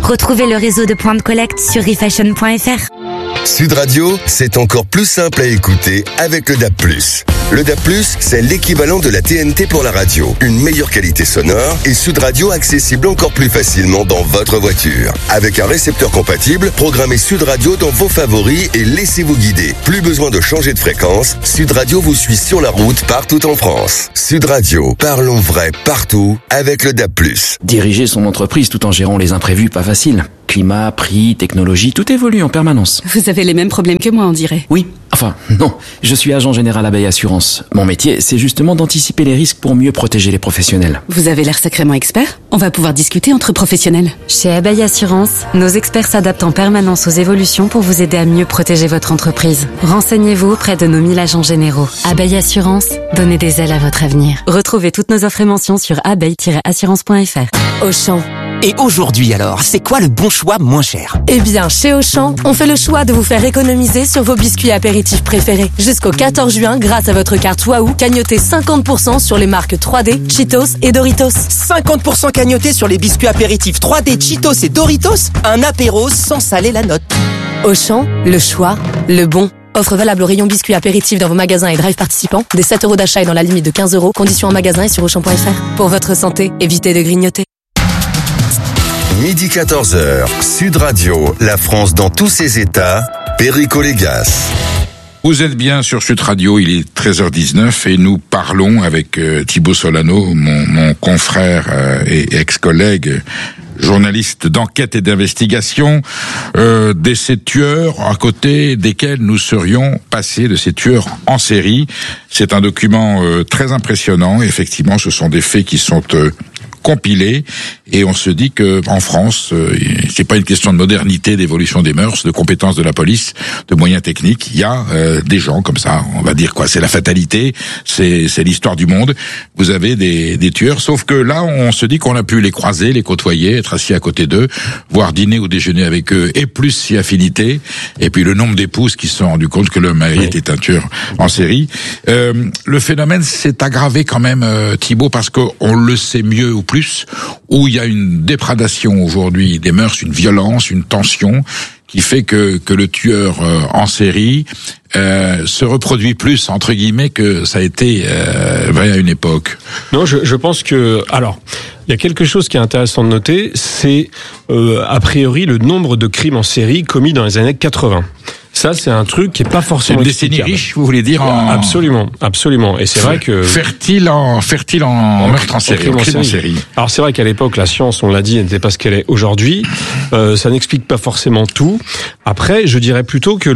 Retrouvez le réseau de points de collecte sur refashion.fr. Sud Radio, c'est encore plus simple à écouter avec le DAB+. Le DAB+, c'est l'équivalent de la TNT pour la radio. Une meilleure qualité sonore et Sud Radio accessible encore plus facilement dans votre voiture. Avec un récepteur compatible, programmez Sud Radio dans vos favoris et laissez-vous guider. Plus besoin de changer de fréquence, Sud Radio vous suit sur la route partout en France. Sud Radio, parlons vrai partout avec le DAB+. Diriger son entreprise tout en gérant les imprévus, pas facile. Climat, prix, technologie, tout évolue en permanence. Vous avez les mêmes problèmes que moi, on dirait. Oui, enfin, non. Je suis agent général Abeille Assurance. Mon métier, c'est justement d'anticiper les risques pour mieux protéger les professionnels. Vous avez l'air sacrément expert. On va pouvoir discuter entre professionnels. Chez Abeille Assurance, nos experts s'adaptent en permanence aux évolutions pour vous aider à mieux protéger votre entreprise. Renseignez-vous auprès de nos 1000 agents généraux. Abeille Assurance, donnez des ailes à votre avenir. Retrouvez toutes nos offres et mentions sur abeille-assurance.fr. Auchan. Et aujourd'hui alors, c'est quoi le bon choix moins cher? Eh bien, chez Auchan, on fait le choix de vous faire économiser sur vos biscuits apéritifs préférés. Jusqu'au 14 juin, grâce à votre carte Waouh, cagnotez 50% sur les marques 3D, Cheetos et Doritos. 50% cagnoté sur les biscuits apéritifs 3D, Cheetos et Doritos? Un apéro sans saler la note. Auchan, le choix, le bon. Offre valable au rayon biscuits apéritifs dans vos magasins et drive participants. Des 7 € d'achat et dans la limite de 15 €. Conditions en magasin et sur Auchan.fr. Pour votre santé, évitez de grignoter. Midi 14h, Sud Radio, la France dans tous ses états, Perico Légas. Vous êtes bien sur Sud Radio, il est 13h19 et nous parlons avec Thibaut Solano, mon confrère et ex-collègue, journaliste d'enquête et d'investigation, de ces tueurs à côté desquels nous serions passés, de ces tueurs en série. C'est un document très impressionnant. Effectivement, ce sont des faits qui sont compilés et on se dit que en France, c'est pas une question de modernité, d'évolution des mœurs, de compétences de la police, de moyens techniques. Il y a des gens comme ça, on va dire quoi, c'est la fatalité, c'est l'histoire du monde. Vous avez des tueurs, sauf que là, on se dit qu'on a pu les croiser, les côtoyer, être assis à côté d'eux, voire dîner ou déjeuner avec eux, et plus si affinité. Et puis le nombre d'épouses qui se sont rendus compte que le mari était un tueur en série. Le phénomène s'est aggravé quand même, Thibaut, parce qu'on le sait mieux ou plus, où il y a une déprédation aujourd'hui des mœurs, une violence, une tension qui fait que le tueur en série se reproduit plus, entre guillemets, que ça a été vrai à une époque. Non, je pense que... Alors, il y a quelque chose qui est intéressant de noter, c'est a priori le nombre de crimes en série commis dans les années 80. Ça, c'est un truc qui est pas forcément... C'est une décennie riche, vous voulez dire en... Absolument, absolument. Et c'est vrai que... Fertile en meurtre en série, en crime en série. Alors c'est vrai qu'à l'époque, la science, on l'a dit, n'était pas ce qu'elle est aujourd'hui. Ça n'explique pas forcément tout. Après, je dirais plutôt que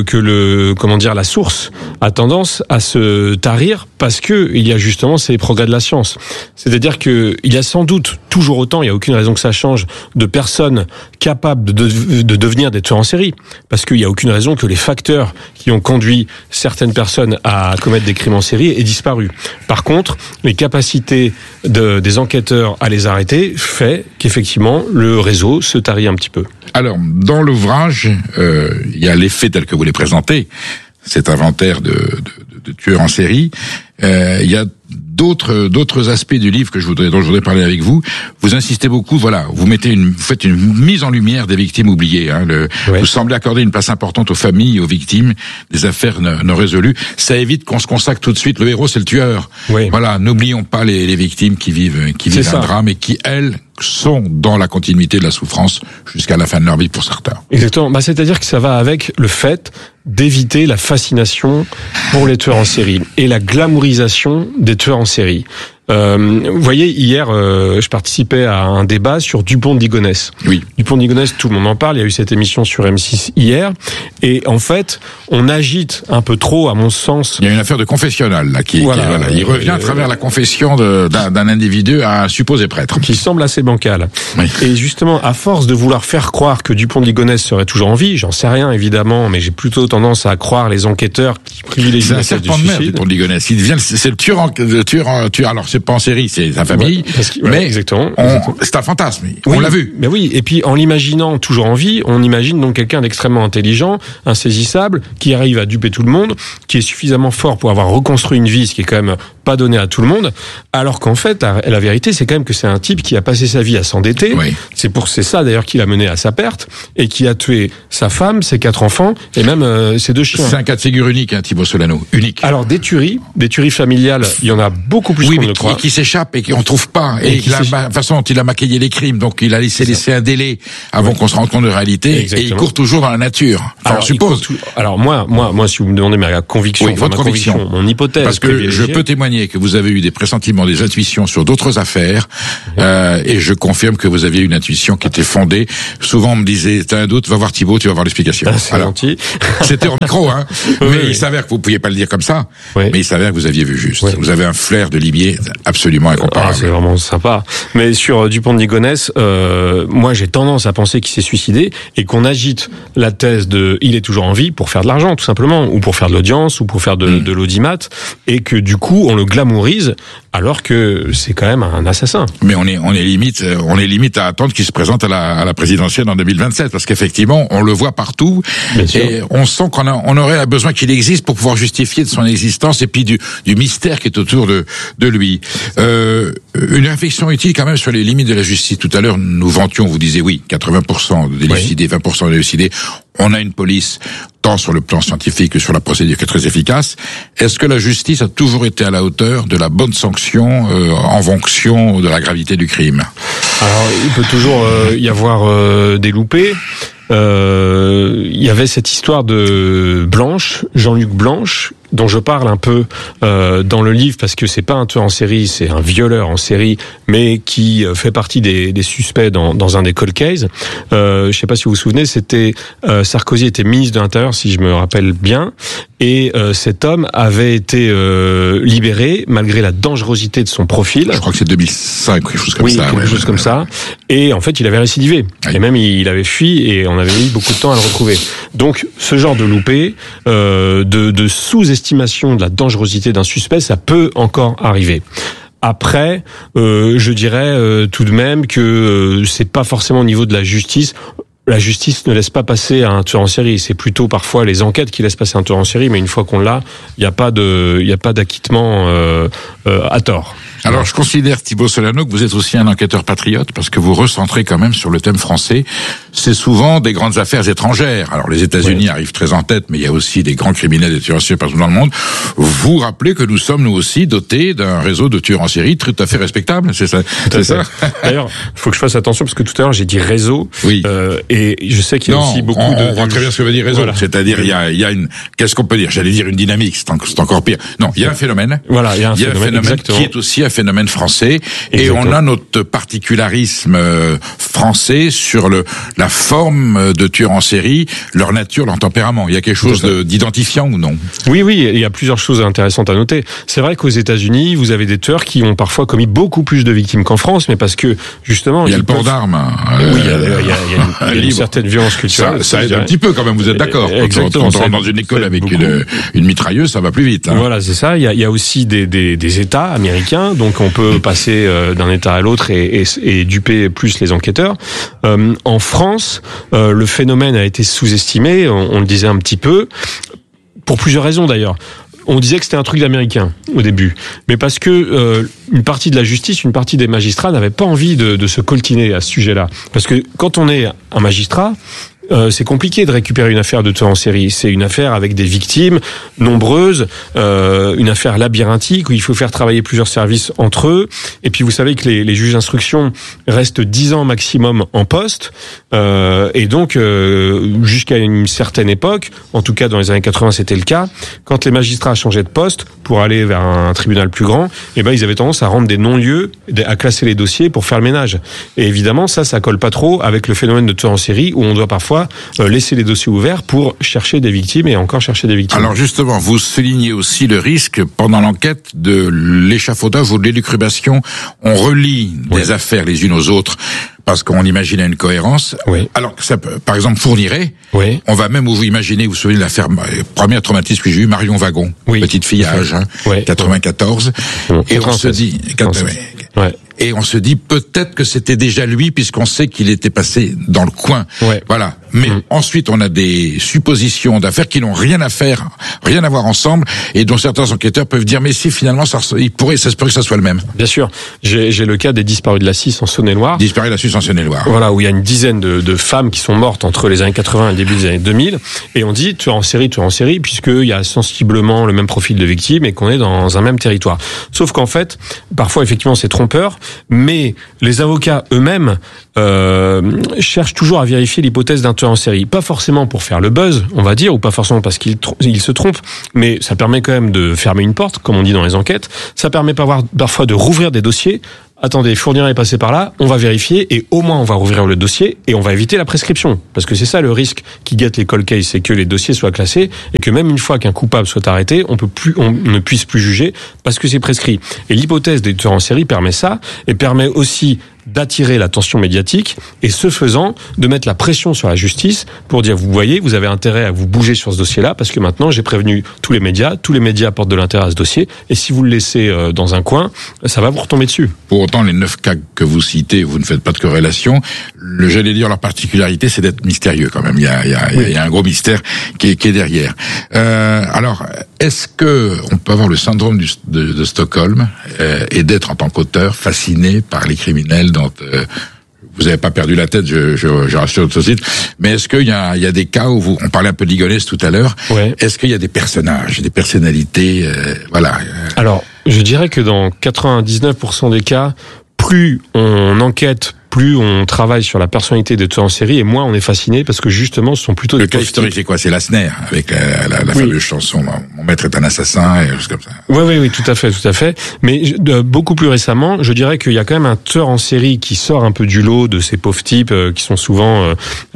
la source a tendance à se tarir parce que il y a justement ces progrès de la science. C'est-à-dire que il y a sans doute toujours autant, il y a aucune raison que ça change, de personnes capables de devenir des tueurs en série. Parce qu'il y a aucune raison que les facteurs qui ont conduit certaines personnes à commettre des crimes en série aient disparu. Par contre, les capacités des enquêteurs à les arrêter fait qu'effectivement, le réseau se tarit un petit peu. Alors, dans l'ouvrage, il y a les faits tels que vous les présentez, cet inventaire de tueurs en série. Il y a d'autres aspects du livre dont je voudrais parler avec vous. Vous insistez beaucoup, voilà, vous faites une mise en lumière des victimes oubliées. Vous semblez accorder une place importante aux familles, aux victimes, des affaires non résolues. Ça évite qu'on se consacre tout de suite. Le héros, c'est le tueur. Oui. Voilà, n'oublions pas les victimes qui vivent un drame et qui, elles, sont dans la continuité de la souffrance jusqu'à la fin de leur vie pour certains. Exactement. C'est-à-dire que ça va avec le fait d'éviter la fascination pour les tueurs en série et la glamourisation des tueurs en série. Vous voyez, hier, je participais à un débat sur Dupont de Ligonnès. Oui. Dupont de Ligonnès, tout le monde en parle. Il y a eu cette émission sur M6 hier. Et en fait, on agite un peu trop, à mon sens. Il y a une affaire de confessionnal, là, il revient à travers la confession d'un individu à un supposé prêtre. Qui semble assez bancal. Oui. Et justement, à force de vouloir faire croire que Dupont de Ligonnès serait toujours en vie, j'en sais rien, évidemment, mais j'ai plutôt tendance à croire les enquêteurs qui privilégient la serpent de mer, Dupont de Ligonnès. C'est le tueur alors, c'est pas en série, c'est sa famille. Mais exactement. C'est un fantasme. Oui, on l'a vu. Mais oui. Et puis en l'imaginant toujours en vie, on imagine donc quelqu'un d'extrêmement intelligent, insaisissable, qui arrive à duper tout le monde, qui est suffisamment fort pour avoir reconstruit une vie, ce qui est quand même pas donné à tout le monde. Alors qu'en fait, la vérité, c'est quand même que c'est un type qui a passé sa vie à s'endetter. Oui. C'est ça d'ailleurs qui l'a mené à sa perte et qui a tué sa femme, ses 4 enfants et même ses 2 chiens. C'est un cas de figure unique, hein, Thibaut Solano. Unique. Alors des tueries familiales, il y en a beaucoup plus qu'on ne le croit. Qui s'échappent et qu'on trouve pas. Et la façon dont il a maquillé les crimes, donc il a laissé un délai avant qu'on se rende compte de la réalité. Exactement. Et il court toujours dans la nature. Enfin, on suppose. Alors moi, si vous me demandez ma conviction, votre conviction, mon hypothèse. Parce que je peux témoigner que vous avez eu des pressentiments, des intuitions sur d'autres affaires, et je confirme que vous aviez une intuition qui était fondée. Souvent on me disait, t'as un doute, va voir Thibaut, tu vas voir l'explication. C'est gentil. C'était au micro, hein. Mais il s'avère que vous pouviez pas le dire comme ça. Oui. Mais il s'avère que vous aviez vu juste. Oui. Vous avez un flair de limier absolument incomparable. C'est vraiment sympa. Mais sur Dupont de Ligonnès, moi j'ai tendance à penser qu'il s'est suicidé et qu'on agite la thèse de il est toujours en vie pour faire de l'argent tout simplement, ou pour faire de l'audience, ou pour faire de l'audimat, et que du coup on le glamourise alors que c'est quand même un assassin. Mais on est limite à attendre qu'il se présente à la présidentielle en 2027, parce qu'effectivement on le voit partout. Et on sent qu'on aurait besoin qu'il existe pour pouvoir justifier de son existence et puis du mystère qui est autour de lui. Une réflexion utile quand même sur les limites de la justice. Tout à l'heure nous vantions, vous disiez oui, 80% de d'élucidés, 20% de d'élucidés. On a une police tant sur le plan scientifique que sur la procédure qui est très efficace. Est-ce que la justice a toujours été à la hauteur de la bonne sanction en fonction de la gravité du crime? Alors, il peut toujours y avoir des loupés. Il y avait cette histoire de Blanche, Jean-Luc Blanche, dont je parle un peu dans le livre, parce que c'est pas un tueur en série, c'est un violeur en série, mais qui fait partie des suspects dans un des cold cases. Je sais pas si vous vous souvenez, c'était Sarkozy était ministre de l'Intérieur, si je me rappelle bien, et cet homme avait été libéré malgré la dangerosité de son profil. Je crois que c'est 2005, quelque chose comme ça. Oui, quelque chose comme ça. Et en fait, il avait récidivé. Et même, il avait fui, et on avait mis beaucoup de temps à le retrouver. Donc, ce genre de loupé, de sous-estimation de la dangerosité d'un suspect, ça peut encore arriver. Après, je dirais tout de même que c'est pas forcément au niveau de la justice. La justice ne laisse pas passer un tueur en série. C'est plutôt parfois les enquêtes qui laissent passer un tueur en série, mais une fois qu'on l'a, il n'y a pas d'acquittement à tort. Alors, je considère, Thibaut Solano, que vous êtes aussi un enquêteur patriote, parce que vous recentrez quand même sur le thème français. C'est souvent des grandes affaires étrangères. Alors, les États-Unis arrivent très en tête, mais il y a aussi des grands criminels et tueurs en série partout dans le monde. Vous rappelez que nous sommes, nous aussi, dotés d'un réseau de tueurs en série tout à fait respectable, c'est ça? C'est ça. D'ailleurs, il faut que je fasse attention, parce que tout à l'heure, j'ai dit réseau. Oui. Et je sais qu'il y a aussi beaucoup on voit très bien ce que veut dire réseau. Voilà. C'est-à-dire, il y a une, qu'est-ce qu'on peut dire? J'allais dire une dynamique, c'est encore pire. Non, il y a un phénomène. Voilà, il y a un phénomène qui est aussi un phénomène français. Et on a notre particularisme français sur la forme de tueurs en série, leur nature, leur tempérament. Il y a quelque chose d'identifiant ou non? Oui, il y a plusieurs choses intéressantes à noter. C'est vrai qu'aux États-Unis, vous avez des tueurs qui ont parfois commis beaucoup plus de victimes qu'en France, mais parce que, justement... Il y a le port d'armes. Oui, il y a une certaine violence culturelle. Ça aide un petit peu quand même, vous êtes d'accord? Exactement. Quand on rentre dans une école avec une mitrailleuse, ça va plus vite. Hein. Voilà, c'est ça. Il y a aussi des États américains, donc on peut passer d'un État à l'autre et duper plus les enquêteurs. En France, le phénomène a été sous-estimé, on le disait un petit peu, pour plusieurs raisons d'ailleurs. On disait que c'était un truc d'américain au début, mais parce que une partie de la justice, une partie des magistrats n'avaient pas envie de se coltiner à ce sujet-là. Parce que quand on est un magistrat, c'est compliqué de récupérer une affaire de tueur en série. C'est une affaire avec des victimes nombreuses, une affaire labyrinthique où il faut faire travailler plusieurs services entre eux. Et puis vous savez que les juges d'instruction restent 10 ans maximum en poste. Et donc, jusqu'à une certaine époque, en tout cas dans les années 80 c'était le cas, quand les magistrats changeaient de poste pour aller vers un tribunal plus grand, ils avaient tendance à rendre des non-lieux, à classer les dossiers pour faire le ménage. Et évidemment, ça colle pas trop avec le phénomène de tueur en série où on doit parfois parfois laisser les dossiers ouverts pour chercher des victimes et encore chercher des victimes. Alors justement, vous soulignez aussi le risque pendant l'enquête de l'échafaudage ou de l'élucubation. On relie des affaires les unes aux autres parce qu'on imagine une cohérence. Oui. Alors que ça peut, par exemple, Fourniret, on va même vous imaginer, vous vous souvenez de l'affaire, premier traumatisme que j'ai eu, Marion Wagon, petite fille à âge, 94, et on se dit, et on se dit peut-être que c'était déjà lui puisqu'on sait qu'il était passé dans le coin. Voilà. Mais ensuite, on a des suppositions d'affaires qui n'ont rien à voir ensemble, et dont certains enquêteurs peuvent dire mais si finalement ça se pourrait que ça soit le même. Bien sûr. J'ai le cas des disparus de la 6 en Saône-et-Loire. Disparus de la 6 en Saône-et-Loire. Voilà, où il y a une dizaine de femmes qui sont mortes entre les années 80 et le début des années 2000, et on dit tueur en série, puisqu'il y a sensiblement le même profil de victime et qu'on est dans un même territoire. Sauf qu'en fait, parfois effectivement c'est trompeur, mais les avocats eux-mêmes cherchent toujours à vérifier l'hypothèse d'un tueur en série. Pas forcément pour faire le buzz, on va dire, ou pas forcément parce qu'il se trompe, mais ça permet quand même de fermer une porte, comme on dit dans les enquêtes. Ça permet parfois de rouvrir des dossiers. Attendez, Fourniret est passé par là, on va vérifier et au moins on va rouvrir le dossier et on va éviter la prescription. Parce que c'est ça le risque qui guette les cold cases, c'est que les dossiers soient classés et que même une fois qu'un coupable soit arrêté, on ne puisse plus juger parce que c'est prescrit. Et l'hypothèse des tueurs en série permet ça et permet aussi d'attirer l'attention médiatique et ce faisant de mettre la pression sur la justice pour dire vous voyez, vous avez intérêt à vous bouger sur ce dossier-là parce que maintenant j'ai prévenu tous les médias apportent de l'intérêt à ce dossier et si vous le laissez dans un coin, ça va vous retomber dessus. Pour autant, les 9 cas que vous citez, vous ne faites pas de corrélation. J'allais dire leur particularité, c'est d'être mystérieux quand même. Il y a un gros mystère qui est derrière. Alors, est-ce que on peut avoir le syndrome de Stockholm et d'être en tant qu'auteur fasciné par les criminels dont vous n'avez pas perdu la tête, je rassure tout de suite. Mais est-ce qu'il y a des cas où on parlait un peu d'Igonès tout à l'heure. Est-ce qu'il y a des personnages, des personnalités, Alors, je dirais que dans 99% des cas, plus on enquête, plus on travaille sur la personnalité des tueurs en série et moins on est fasciné parce que justement ce sont plutôt le cas historique c'est quoi? C'est Lassner avec la fameuse chanson Mon maître est un assassin et choses comme ça. Oui, tout à fait. Mais beaucoup plus récemment, je dirais qu'il y a quand même un tueur en série qui sort un peu du lot de ces pauvres types qui sont souvent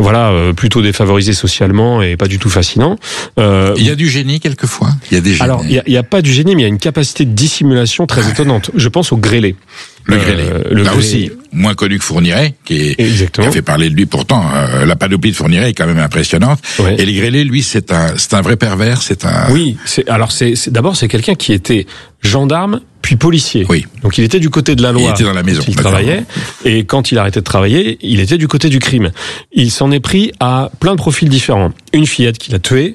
plutôt défavorisés socialement et pas du tout fascinants. Il y a du génie quelquequefois. Il y a des génies. Alors il y a pas du génie, mais il y a une capacité de dissimulation très étonnante. Je pense au grêlé. Le grêlé. Là aussi, moins connu que Fourniret, qui a fait parler de lui pourtant. La panoplie de Fourniret est quand même impressionnante. Et le grêlé, lui, c'est un vrai pervers, Oui, d'abord, c'est quelqu'un qui était gendarme, puis policier. Donc il était du côté de la loi. Il était dans la maison. Il travaillait. Et quand il a arrêté de travailler, il était du côté du crime. Il s'en est pris à plein de profils différents. Une fillette qu'il a tuée,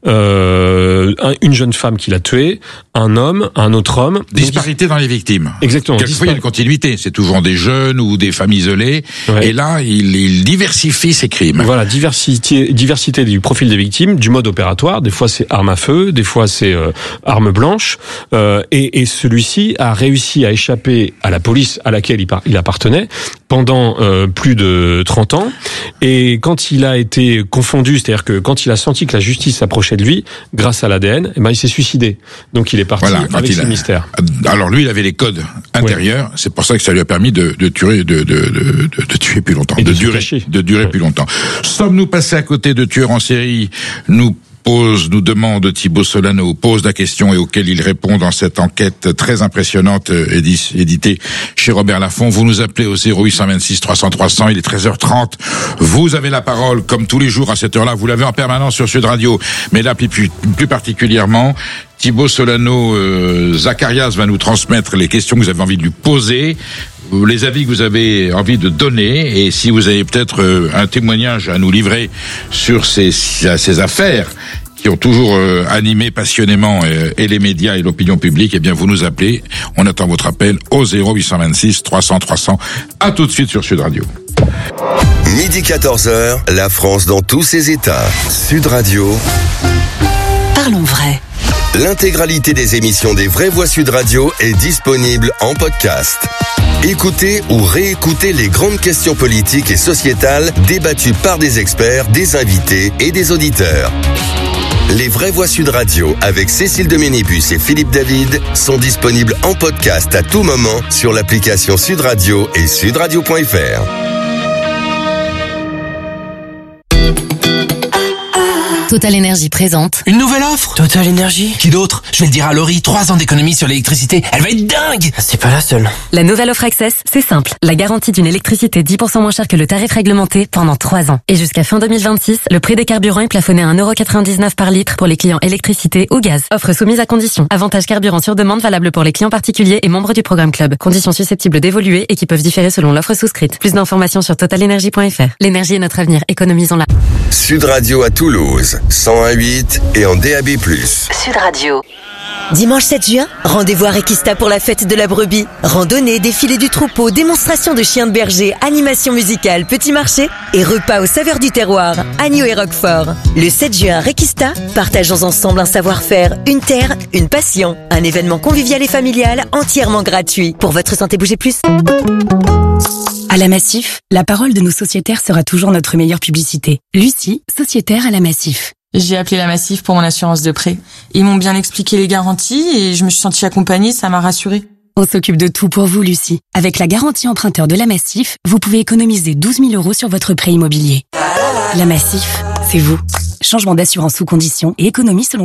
une jeune femme qu'il a tuée, un homme, un autre homme. Disparité dans les victimes. Exactement. Quelquefois, il y a une continuité. C'est toujours des jeunes ou des femmes isolées. Et là, il diversifie ses crimes. Voilà, diversité du profil des victimes, du mode opératoire. Des fois, c'est arme à feu. Des fois, c'est arme blanche. Et celui-ci a réussi à échapper à la police à laquelle il appartenait pendant plus de 30 ans. Et quand il a été confondu, c'est-à-dire que quand il a senti que la justice s'approchait de lui, grâce à l'ADN, il s'est suicidé. Donc il est parti avec ses mystères. Alors lui, il avait les codes intérieurs. C'est pour ça que ça lui a permis de tuer plus longtemps, de durer plus longtemps. Sommes-nous passés à côté de tueurs en série? Nous demande Thibaut Solano, pose la question et auquel il répond dans cette enquête très impressionnante éditée chez Robert Laffont. Vous nous appelez au 0826 300 300, il est 13h30. Vous avez la parole, comme tous les jours à cette heure-là. Vous l'avez en permanence sur Sud Radio, mais là plus particulièrement. Thibaut Solano, Zacharias va nous transmettre les questions que vous avez envie de lui poser, les avis que vous avez envie de donner, et si vous avez peut-être un témoignage à nous livrer sur ces affaires qui ont toujours animé passionnément et les médias et l'opinion publique, eh bien vous nous appelez. On attend votre appel au 0826 300 300. À tout de suite sur Sud Radio. Midi 14h, la France dans tous ses états. Sud Radio. Parlons vrai. L'intégralité des émissions des Vraies Voix Sud Radio est disponible en podcast. Écoutez ou réécoutez les grandes questions politiques et sociétales débattues par des experts, des invités et des auditeurs. Les Vraies Voix Sud Radio avec Cécile Dominibus et Philippe David sont disponibles en podcast à tout moment sur l'application Sud Radio et sudradio.fr. Total Energy présente. Une nouvelle offre Total Energy. Qui d'autre? Je vais le dire à Laurie, 3 ans d'économie sur l'électricité. Elle va être dingue. C'est pas la seule. La nouvelle offre Access, c'est simple. La garantie d'une électricité 10% moins chère que le tarif réglementé pendant 3 ans. Et jusqu'à fin 2026, le prix des carburants est plafonné à 1,99€ par litre pour les clients électricité ou gaz. Offre soumise à conditions. Avantage carburant sur demande valable pour les clients particuliers et membres du programme Club. Conditions susceptibles d'évoluer et qui peuvent différer selon l'offre souscrite. Plus d'informations sur totalenergy.fr. L'énergie est notre avenir. Économisons-la. Sud Radio à Toulouse, 101.8 et en DAB+. Sud Radio. Dimanche 7 juin, rendez-vous à Requista pour la fête de la brebis. Randonnée, défilé du troupeau, démonstration de chiens de berger, animation musicale, petit marché et repas aux saveurs du terroir, agneau et roquefort. Le 7 juin à Requista, partageons ensemble un savoir-faire, une terre, une passion. Un événement convivial et familial entièrement gratuit. Pour votre santé, bougez plus. À la Massif, la parole de nos sociétaires sera toujours notre meilleure publicité. Lucie, sociétaire à la Massif. J'ai appelé la Massif pour mon assurance de prêt. Ils m'ont bien expliqué les garanties et je me suis sentie accompagnée, ça m'a rassurée. On s'occupe de tout pour vous, Lucie. Avec la garantie emprunteur de la Massif, vous pouvez économiser 12 000 € sur votre prêt immobilier. La Massif, c'est vous. Changement d'assurance sous condition et économie selon